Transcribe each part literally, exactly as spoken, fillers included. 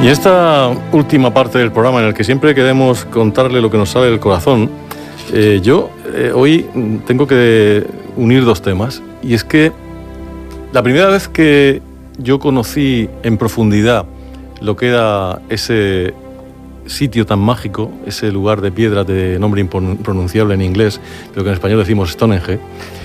Y esta última parte del programa, en el que siempre queremos contarle lo que nos sale del corazón, eh, yo eh, hoy tengo que unir dos temas. Y es que la primera vez que yo conocí en profundidad lo que era ese sitio tan mágico, ese lugar de piedras de nombre impronunciable en inglés, pero que en español decimos Stonehenge,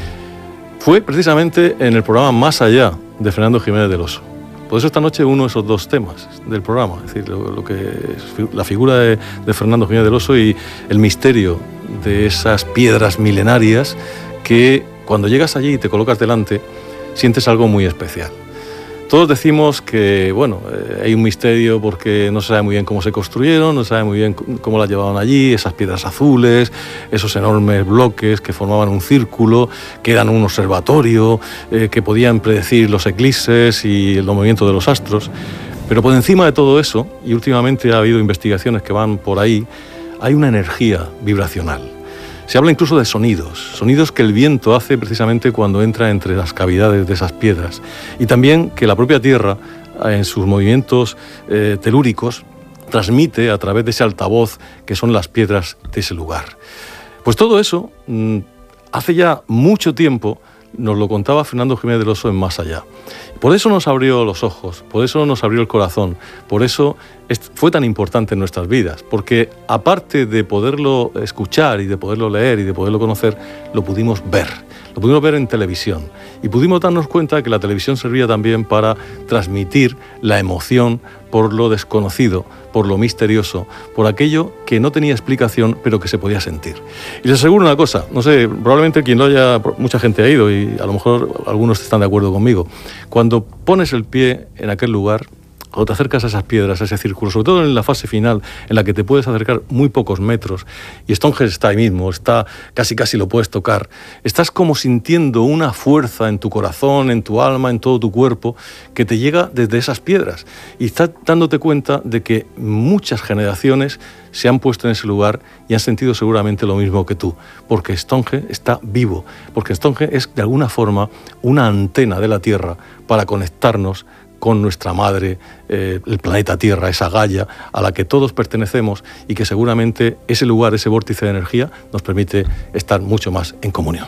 fue precisamente en el programa Más Allá de Fernando Jiménez del Oso. Por eso esta noche uno de esos dos temas del programa, es decir, lo, lo que es la figura de, de Fernando Jiménez del Oso y el misterio de esas piedras milenarias que cuando llegas allí y te colocas delante sientes algo muy especial. Todos decimos que, bueno, eh, hay un misterio porque no se sabe muy bien cómo se construyeron, no se sabe muy bien cómo las llevaban allí, esas piedras azules, esos enormes bloques que formaban un círculo, que eran un observatorio, eh, que podían predecir los eclipses y los movimientos de los astros. Pero por encima de todo eso, y últimamente ha habido investigaciones que van por ahí, hay una energía vibracional. Se habla incluso de sonidos, sonidos que el viento hace precisamente cuando entra entre las cavidades de esas piedras. Y también que la propia Tierra, en sus movimientos eh, telúricos, transmite a través de ese altavoz que son las piedras de ese lugar. Pues todo eso, mmm, hace ya mucho tiempo, nos lo contaba Fernando Jiménez del Oso en Más Allá. Por eso nos abrió los ojos, por eso nos abrió el corazón, por eso fue tan importante en nuestras vidas, porque aparte de poderlo escuchar y de poderlo leer y de poderlo conocer, lo pudimos ver, lo pudimos ver en televisión y pudimos darnos cuenta que la televisión servía también para transmitir la emoción por lo desconocido, por lo misterioso, por aquello que no tenía explicación pero que se podía sentir. Y les aseguro una cosa, no sé, probablemente quien lo haya, mucha gente ha ido y a lo mejor algunos están de acuerdo conmigo, cuando pones el pie en aquel lugar, cuando te acercas a esas piedras, a ese círculo, sobre todo en la fase final, en la que te puedes acercar muy pocos metros, y Stonehenge está ahí mismo, está casi casi lo puedes tocar, estás como sintiendo una fuerza en tu corazón, en tu alma, en todo tu cuerpo, que te llega desde esas piedras, y estás dándote cuenta de que muchas generaciones se han puesto en ese lugar y han sentido seguramente lo mismo que tú, porque Stonehenge está vivo, porque Stonehenge es de alguna forma una antena de la Tierra para conectarnos con nuestra madre, eh, el planeta Tierra, esa Gaia a la que todos pertenecemos y que seguramente ese lugar, ese vórtice de energía nos permite estar mucho más en comunión.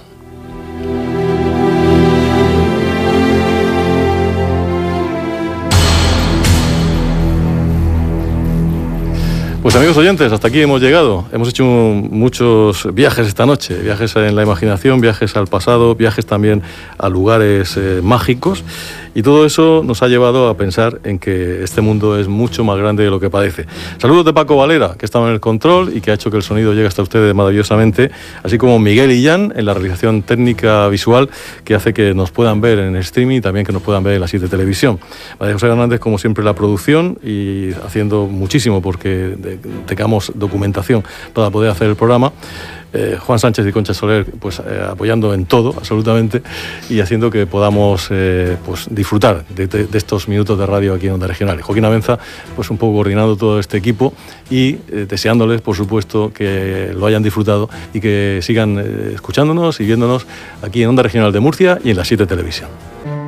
Pues amigos oyentes, hasta aquí hemos llegado. Hemos hecho muchos viajes esta noche, viajes en la imaginación, viajes al pasado, viajes también a lugares eh, mágicos. Y todo eso nos ha llevado a pensar en que este mundo es mucho más grande de lo que parece. Saludos de Paco Valera, que estaba en el control y que ha hecho que el sonido llegue hasta ustedes maravillosamente, así como Miguel Illán en la realización técnica visual, que hace que nos puedan ver en streaming y también que nos puedan ver en la siete Televisión. María José Hernández, como siempre, la producción y haciendo muchísimo porque tengamos documentación para poder hacer el programa. Eh, Juan Sánchez y Concha Soler pues eh, apoyando en todo absolutamente y haciendo que podamos eh, pues disfrutar de, de, de estos minutos de radio aquí en Onda Regional. Y Joaquín Abenza pues un poco coordinando todo este equipo y eh, deseándoles por supuesto que lo hayan disfrutado y que sigan eh, escuchándonos y viéndonos aquí en Onda Regional de Murcia y en la siete Televisión.